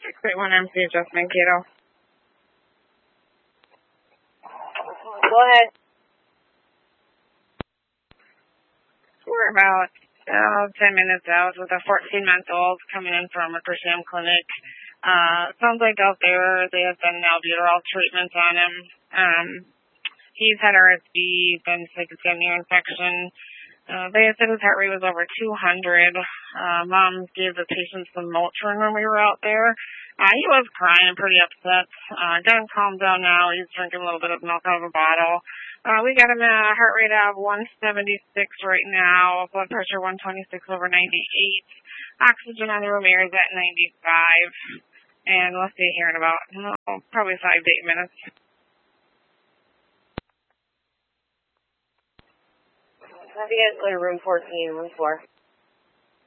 681 MC adjustment, Cato. Go ahead. We're about 10 minutes out with a 14-month-old coming in from a Merkersham clinic. Sounds like out there they have done albuterol treatments on him. He's had RSV, been sick, he's got an ear infection. They had said his heart rate was over 200. Mom gave the patient some Motrin when we were out there. He was crying, pretty upset. Got him calmed down now. He's drinking a little bit of milk out of a bottle. We got him a heart rate of 176 right now, blood pressure 126 over 98. Oxygen on the room air is at 95. And we'll see here in about, probably 5 to 8 minutes. Have you guys go to room 14, room 4?